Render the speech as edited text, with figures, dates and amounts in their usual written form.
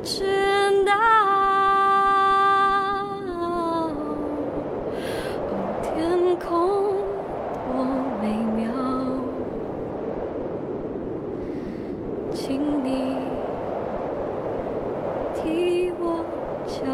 知道。哦，天空多美妙，请你替我骄